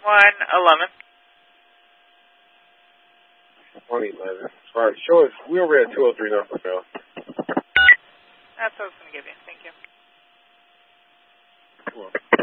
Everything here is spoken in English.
111. 111. All right, show us. We're over at 203 Norfolk Ave. That's what I was going to give you. Thank you. Come on.